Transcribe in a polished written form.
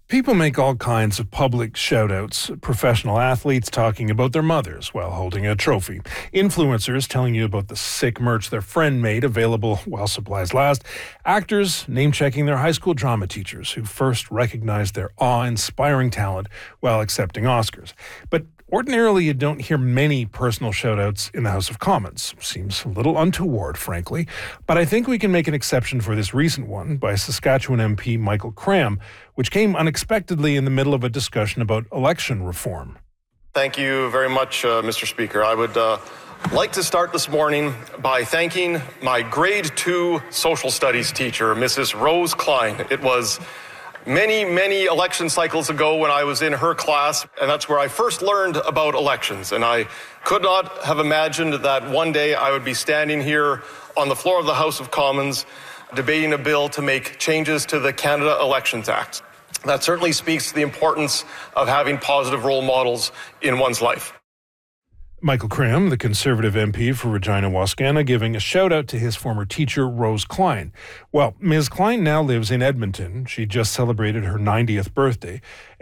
People make all kinds of public shout-outs. Professional athletes talking about their mothers while holding a trophy. Influencers telling you about the sick merch their friend made available while supplies last. Actors name-checking their high school drama teachers who first recognized their awe-inspiring talent while accepting Oscars. But ordinarily, you don't hear many personal shout-outs in the House of Commons. Seems a little untoward, frankly. But I think we can make an exception for this recent one by Saskatchewan MP Michael Cram, which came unexpectedly in the middle of a discussion about election reform. Thank you very much, Mr. Speaker. I would like to start this morning by thanking my grade 2 social studies teacher, Mrs. Rose Klein. It was many election cycles ago when I was in her class, and that's where I first learned about elections. And I could not have imagined that one day I would be standing here on the floor of the House of Commons debating a bill to make changes to the Canada Elections Act. That certainly speaks to the importance of having positive role models in one's life. Michael Cram, the Conservative MP for Regina-Wascana, giving a shout-out to his former teacher, Rose Klein. Well, Ms. Klein now lives in Edmonton. She just celebrated her 90th birthday.